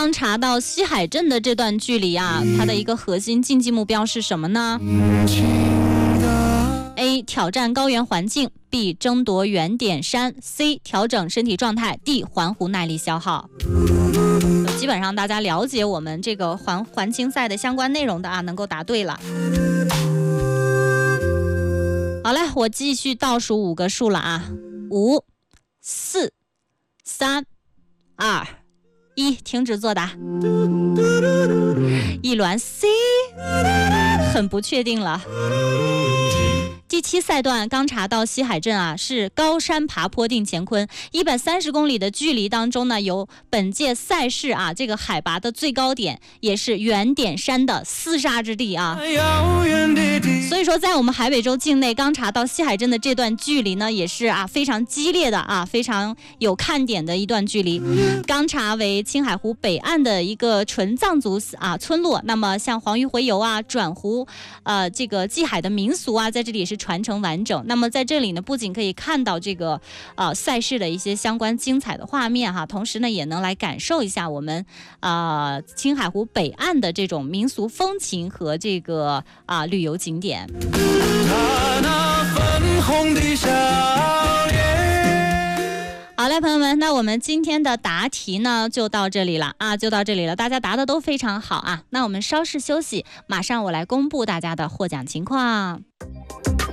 刚查到西海镇的这段距离啊，它的一个核心竞技目标是什么呢？ A. 挑战高原环境， B. 争夺原点山， C. 调整身体状态， D. 环湖耐力消耗。基本上大家了解我们这个环青赛的相关内容的啊，能够答对了。好嘞，我继续倒数5个数了啊，5、4、3、2、1，停止作答。一卵 C 很不确定了。第7赛段刚查到西海镇啊，是高山爬坡定乾坤，130公里的距离当中呢，有本届赛事啊这个海拔的最高点，也是原点山的厮杀之地啊。所以说，在我们海北州境内刚查到西海镇的这段距离呢，也是啊非常激烈的啊，非常有看点的一段距离。刚查为青海湖北岸的一个纯藏族啊村落，那么像黄鱼洄游啊、转湖，这个祭海的民俗啊，在这里也是传承完整。那么在这里呢，不仅可以看到这个赛事的一些相关精彩的画面哈，同时呢，也能来感受一下我们青海湖北岸的这种民俗风情和这个旅游景点。好嘞，朋友们，那我们今天的答题呢就到这里了啊，大家答的都非常好啊。那我们稍事休息，马上我来公布大家的获奖情况。